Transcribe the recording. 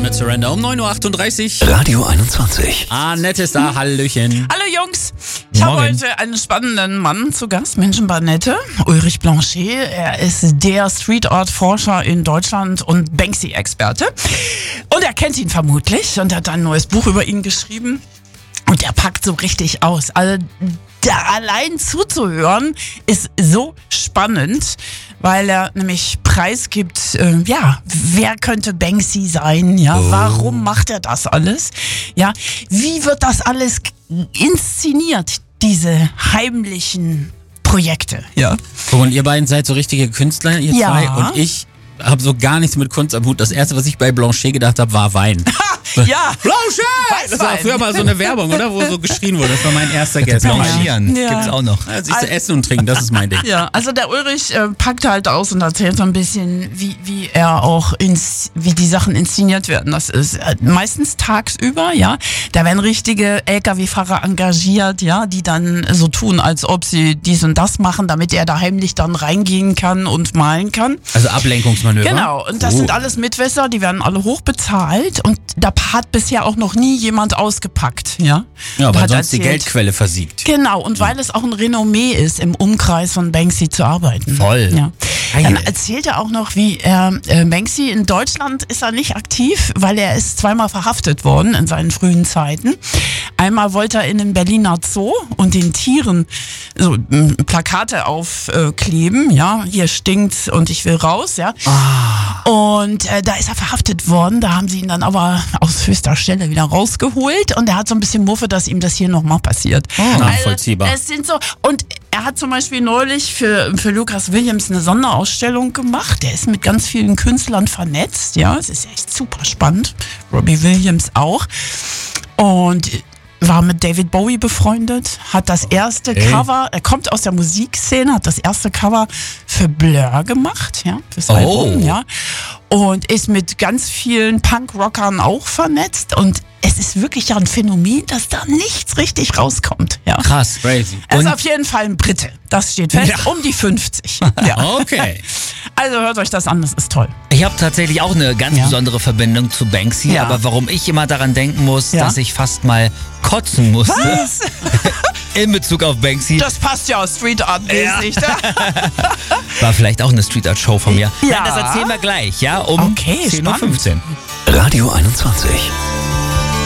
mit Surrender um 9.38 Uhr. Radio 21. Annette ist da, hallöchen. Hallo Jungs, ich habe heute einen spannenden Mann zu Gast, Menschenbarnette, Ulrich Blanchet. Er ist der Street Art Forscher in Deutschland und Banksy-Experte. Und er kennt ihn vermutlich und hat ein neues Buch über ihn geschrieben. Und er packt so richtig aus. Also da allein zuzuhören ist so spannend, weil er nämlich preisgibt, wer könnte Banksy sein? Ja, warum macht er das alles? Ja, wie wird das alles inszeniert, diese heimlichen Projekte? Ja. Und ihr beiden seid so richtige Künstler, ihr Ja. zwei. Und ich habe so gar nichts mit Kunst am Hut. Das erste, was ich bei Blanchet gedacht habe, war Wein. Ja, Blanchet! Das war Weißwein. früher mal so eine Werbung, oder? Wo so geschrien wurde. Das war mein erster Guess. Blanchieren Ja. gibt's auch noch. Also ich zu essen und trinken, das ist mein Ding. Ja, also der Ulrich packt halt aus und erzählt so ein bisschen, wie er auch wie die Sachen inszeniert werden. Das ist meistens tagsüber, ja. Da werden richtige LKW-Fahrer engagiert, ja, die dann so tun, als ob sie dies und das machen, damit er da heimlich dann reingehen kann und malen kann. Also Ablenkungsmanöver. Genau, und das sind alles Mitwisser, die werden alle hoch bezahlt und da hat bisher auch noch nie jemand ausgepackt, ja. Ja, Und weil hat sonst die erzählt- Geldquelle versiegt. Genau, und weil es auch ein Renommee ist, im Umkreis von Banksy zu arbeiten. Voll. Ja. Geil. Dann erzählt er auch noch, wie Banksy in Deutschland ist er nicht aktiv, weil er ist zweimal verhaftet worden in seinen frühen Zeiten. Einmal wollte er in den Berliner Zoo und den Tieren so Plakate aufkleben, ja, hier stinkt's und ich will raus, ja. Und da ist er verhaftet worden, da haben sie ihn dann aber aus höchster Stelle wieder rausgeholt und er hat so ein bisschen Muffe, dass ihm das hier nochmal passiert. Nachvollziehbar. Also, es sind so, und er hat zum Beispiel neulich für Lucas Williams eine Sonderausstellung gemacht. Der ist mit ganz vielen Künstlern vernetzt, ja, es ist echt super spannend. Robbie Williams auch. Und war mit David Bowie befreundet, hat das erste Cover, er kommt aus der Musikszene, hat das erste Cover für Blur gemacht, ja, fürs Album, ja. Und ist mit ganz vielen Punk-Rockern auch vernetzt und es ist wirklich ja ein Phänomen, dass da nichts richtig rauskommt, ja. Krass, crazy. Er ist auf jeden Fall ein Brite, das steht fest, um die 50. Ja. Okay. Also hört euch das an, das ist toll. Ich habe tatsächlich auch eine ganz Ja. besondere Verbindung zu Banksy, Ja. aber warum ich immer daran denken muss, Ja. dass ich fast mal kotzen musste Was? in Bezug auf Banksy, Das passt ja aus Street Art mäßig. war vielleicht auch eine Street Art Show von mir. Ja. Nein, das erzählen wir gleich, ja, um Okay, 10:15 Uhr. spannend. Radio 21.